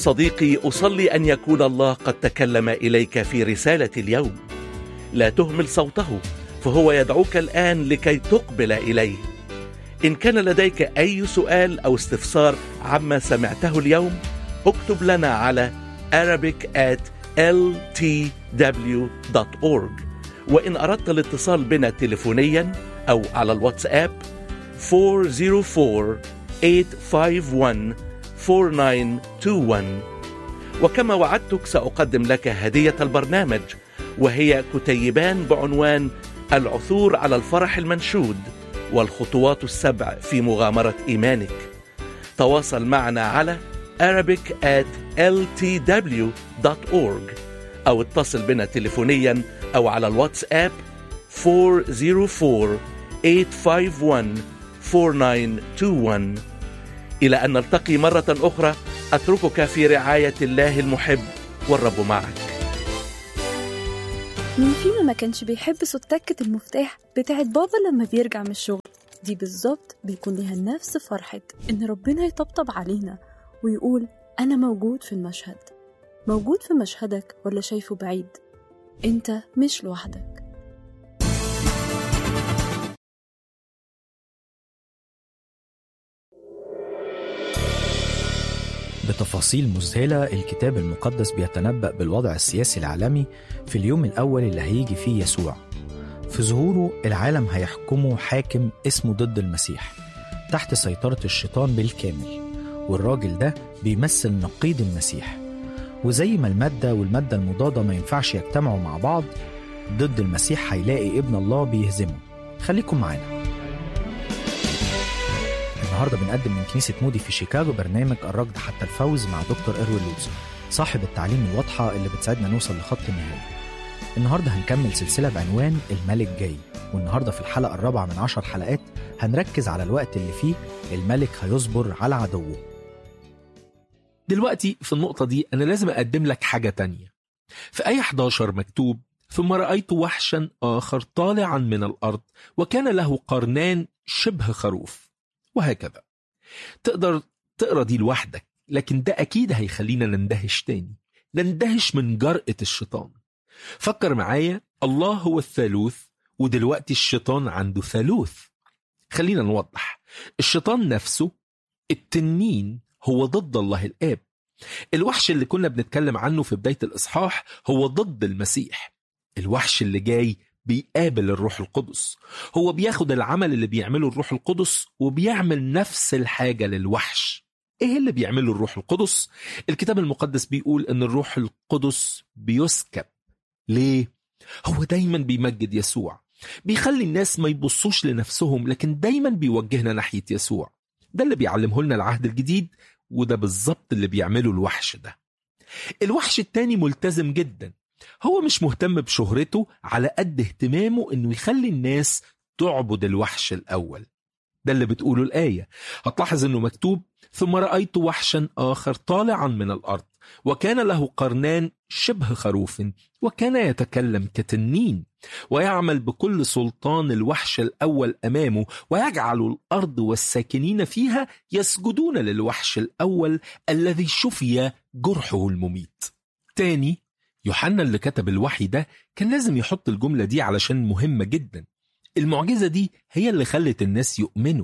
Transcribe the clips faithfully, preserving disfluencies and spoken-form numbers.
صديقي، أصلي أن يكون الله قد تكلم إليك في رسالة اليوم. لا تهمل صوته، فهو يدعوك الآن لكي تقبل إليه. إن كان لديك أي سؤال أو استفسار عما سمعته اليوم، اكتب لنا على arabic at l t w dot org. وإن أردت الاتصال بنا تليفونيا أو على الواتساب four zero four eight five one four nine two one. وكما وعدتك سأقدم لك هدية البرنامج، وهي كتيبان بعنوان العثور على الفرح المنشود والخطوات السبع في مغامرة إيمانك. تواصل معنا على arabic at l t w dot org أو اتصل بنا تليفونيا أو على الواتساب four zero four eight five one four nine two one. إلى أن نلتقي مرة أخرى، أتركك في رعاية الله المحب، والرب معك. مين فينا ما كانش بيحب صوت تكة المفتاح بتاعت بابا لما بيرجع من الشغل؟ دي بالظبط بيكون لها نفس فرحة إن ربنا يطبطب علينا ويقول أنا موجود في المشهد. موجود في مشهدك ولا شايفه بعيد؟ أنت مش لوحدك. بتفاصيل مذهلة الكتاب المقدس بيتنبأ بالوضع السياسي العالمي في اليوم الأول اللي هيجي فيه يسوع. في ظهوره العالم هيحكمه حاكم اسمه ضد المسيح تحت سيطرة الشيطان بالكامل، والراجل ده بيمثل نقيض المسيح. وزي ما المادة والمادة المضادة ما ينفعش يجتمعوا مع بعض، ضد المسيح هيلاقي ابن الله بيهزمه. خليكم معانا. النهاردة بنقدم من كنيسة مودي في شيكاغو برنامج الركض حتى الفوز مع دكتور إروين لوتز، صاحب التعليم الواضحة اللي بتساعدنا نوصل لخط النهاية. النهاردة هنكمل سلسلة بعنوان الملك جاي، والنهاردة في الحلقة الرابعة من عشر حلقات هنركز على الوقت اللي فيه الملك هيصبر على عدوه. دلوقتي في النقطة دي أنا لازم أقدم لك حاجة تانية. في آية إحداشر مكتوب: ثم رأيت وحشا آخر طالعا من الأرض وكان له قرنان شبه خروف. وهكذا تقدر تقرأ دي لوحدك، لكن ده أكيد هيخلينا نندهش تاني، نندهش من جرأة الشيطان. فكر معايا، الله هو الثالوث، ودلوقتي الشيطان عنده ثالوث. خلينا نوضح، الشيطان نفسه التنين هو ضد الله الآب. الوحش اللي كنا بنتكلم عنه في بداية الإصحاح هو ضد المسيح. الوحش اللي جاي بيقابل الروح القدس، هو بياخد العمل اللي بيعمله الروح القدس وبيعمل نفس الحاجة للوحش. ايه اللي بيعمله الروح القدس؟ الكتاب المقدس بيقول ان الروح القدس بيسكب. ليه؟ هو دايما بيمجد يسوع، بيخلي الناس ما يبصوش لنفسهم، لكن دايما بيوجهنا ناحية يسوع. ده اللي بيعلمه لنا العهد الجديد، وده بالظبط اللي بيعمله الوحش ده. الوحش التاني ملتزم جدا، هو مش مهتم بشهرته على قد اهتمامه انه يخلي الناس تعبد الوحش الاول. ده اللي بتقوله الآية. هتلاحظ انه مكتوب: ثم رأيت وحشا آخر طالعا من الأرض وكان له قرنان شبه خروف وكان يتكلم كتنين ويعمل بكل سلطان الوحش الأول أمامه ويجعل الأرض والساكنين فيها يسجدون للوحش الأول الذي شفي جرحه المميت. تاني، يوحنا اللي كتب الوحي ده كان لازم يحط الجملة دي علشان مهمة جدا. المعجزة دي هي اللي خلت الناس يؤمنوا.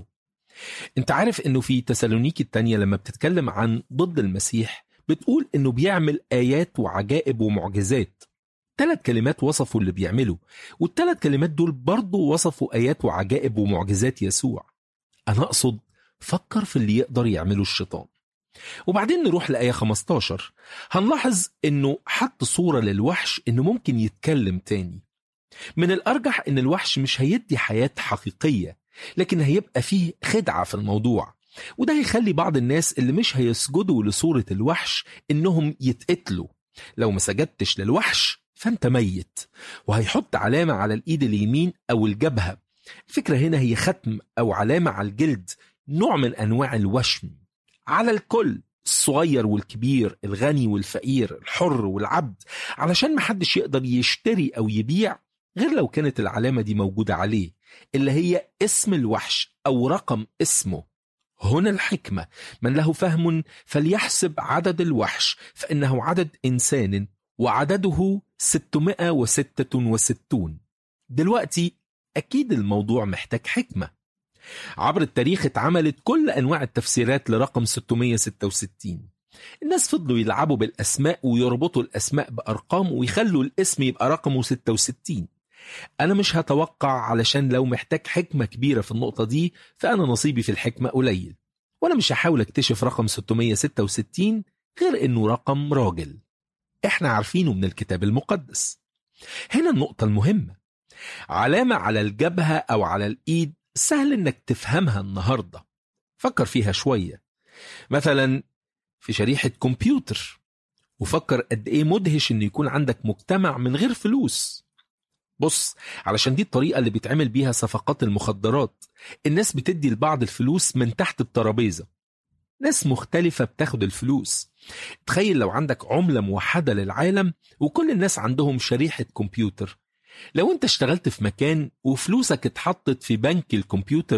انت عارف انه في تسالونيكي التانية لما بتتكلم عن ضد المسيح بتقول انه بيعمل آيات وعجائب ومعجزات. ثلاث كلمات وصفوا اللي بيعمله، والثلاث كلمات دول برضو وصفوا آيات وعجائب ومعجزات يسوع. أنا أقصد فكر في اللي يقدر يعمله الشيطان. وبعدين نروح لآية خمستاشر، هنلاحظ انه حط صورة للوحش انه ممكن يتكلم تاني. من الأرجح ان الوحش مش هيدي حياة حقيقية، لكن هيبقى فيه خدعة في الموضوع، وده هيخلي بعض الناس اللي مش هيسجدوا لصورة الوحش انهم يتقتلوا. لو ما سجدتش للوحش فانت ميت، وهيحط علامة على الإيد اليمين أو الجبهة. الفكرة هنا هي ختم أو علامة على الجلد، نوع من أنواع الوشم على الكل، الصغير والكبير، الغني والفقير، الحر والعبد، علشان محدش يقدر يشتري أو يبيع غير لو كانت العلامة دي موجودة عليه، اللي هي اسم الوحش أو رقم اسمه. هنا الحكمة، من له فهم فليحسب عدد الوحش فإنه عدد إنسان وعدده ستمائة وستة وستون. دلوقتي أكيد الموضوع محتاج حكمة. عبر التاريخ اتعملت كل أنواع التفسيرات لرقم ستمائة وستة وستين. الناس فضلوا يلعبوا بالأسماء ويربطوا الأسماء بأرقام ويخلوا الاسم يبقى رقمه ستة وستين. أنا مش هتوقع، علشان لو محتاج حكمة كبيرة في النقطة دي فأنا نصيبي في الحكمة قليل، وأنا مش هحاول اكتشف رقم ستمائة وستة وستين غير إنه رقم راجل إحنا عارفينه من الكتاب المقدس. هنا النقطة المهمة، علامة على الجبهة أو على الإيد سهل إنك تفهمها النهاردة. فكر فيها شوية، مثلا في شريحة كمبيوتر، وفكر قد إيه مدهش إنه يكون عندك مجتمع من غير فلوس. بص، علشان دي الطريقة اللي بيتعمل بيها صفقات المخدرات. الناس بتدي لبعض الفلوس من تحت الترابيزة، ناس مختلفة بتاخد الفلوس. تخيل لو عندك عملة موحدة للعالم وكل الناس عندهم شريحة كمبيوتر. لو انت اشتغلت في مكان وفلوسك اتحطت في بنك الكمبيوتر